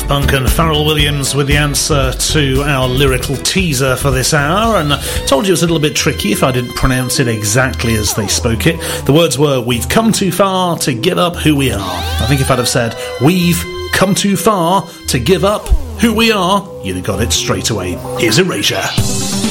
Punk and Pharrell Williams with the answer to our lyrical teaser for this hour, and I told you it was a little bit tricky if I didn't pronounce it exactly as they spoke it. The words were, we've come too far to give up who we are. I think if I'd have said, we've come too far to give up who we are, you'd have got it straight away. Here's Erasure.